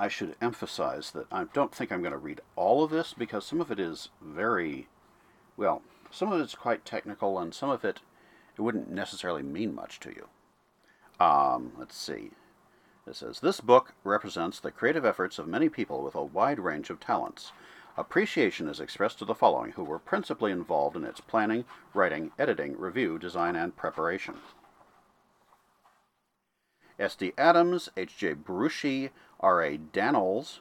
I should emphasize that I don't think I'm going to read all of this because some of it is some of it's quite technical and some of it wouldn't necessarily mean much to you. Let's see. It says, this book represents the creative efforts of many people with a wide range of talents. Appreciation is expressed to the following, who were principally involved in its planning, writing, editing, review, design, and preparation. S.D. Adams, H.J. Brucci, R.A. Daniels,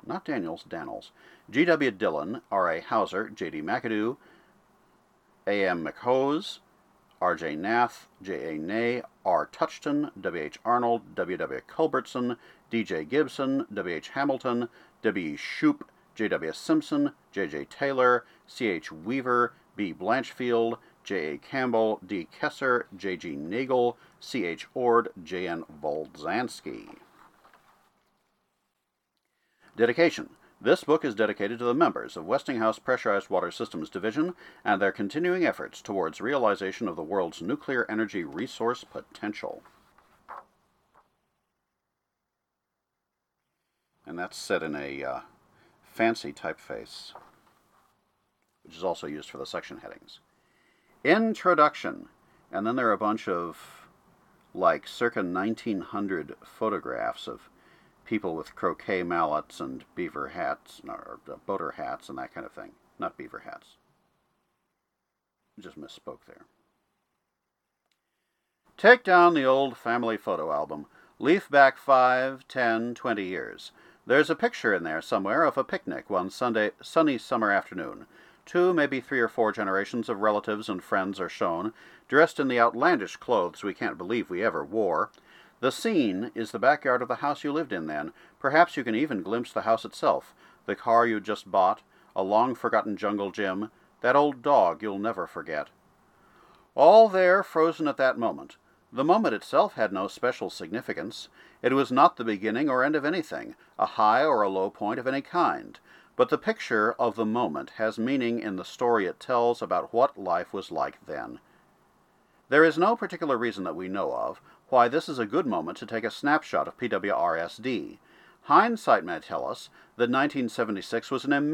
G.W. Dillon, R.A. Hauser, J.D. McAdoo, A.M. McHose, R.J. Nath, J.A. Ney, R. Touchton, W.H. Arnold, W.W. Culbertson, D.J. Gibson, W.H. Hamilton, W.E. Shoup, J.W. Simpson, J.J. Taylor, C.H. Weaver, B. Blanchfield, J.A. Campbell, D. Kesser, J.G. Nagel, C.H. Ord, J.N. Volzansky. Dedication. This book is dedicated to the members of Westinghouse Pressurized Water Systems Division and their continuing efforts towards realization of the world's nuclear energy resource potential. And that's set in a fancy typeface, which is also used for the section headings. Introduction. And then there are a bunch of, like, circa 1900 photographs of people with croquet mallets and beaver hats, or boater hats and that kind of thing. Not beaver hats. Just misspoke there. Take down the old family photo album. Leaf back 5, 10, 20 years. There's a picture in there somewhere of a picnic one sunny summer afternoon. 2, maybe 3 or 4 generations of relatives and friends are shown, dressed in the outlandish clothes we can't believe we ever wore. The scene is the backyard of the house you lived in then. Perhaps you can even glimpse the house itself, the car you just bought, a long-forgotten jungle gym, that old dog you'll never forget. All there frozen at that moment. The moment itself had no special significance. It was not the beginning or end of anything, a high or a low point of any kind. But the picture of the moment has meaning in the story it tells about what life was like then. There is no particular reason that we know of why this is a good moment to take a snapshot of PWRSD. Hindsight may tell us that 1976 was an